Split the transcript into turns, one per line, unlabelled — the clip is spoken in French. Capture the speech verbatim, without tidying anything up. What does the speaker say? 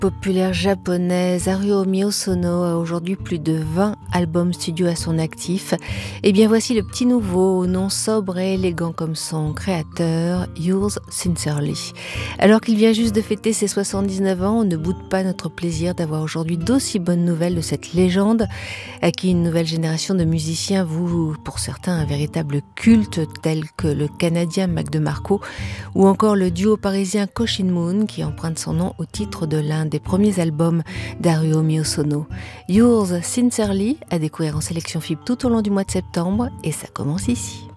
populaire japonaise Haruo Miyasono a aujourd'hui plus de vingt albums studio à son actif. Et bien voici le petit nouveau, au nom sobre et élégant comme son créateur, Yours Sincerely. Alors qu'il vient juste de fêter ses soixante-dix-neuf ans, on ne boude pas notre plaisir d'avoir aujourd'hui d'aussi bonnes nouvelles de cette légende, à qui une nouvelle génération de musiciens voue pour certains un véritable culte, tel que le Canadien Mac DeMarco ou encore le duo parisien Koshin Moon, qui emprunte son nom au titre de l'un des premiers albums d'Haruo Miyasono. Yours Sincerely à découvrir en sélection F I B tout au long du mois de septembre, et ça commence ici.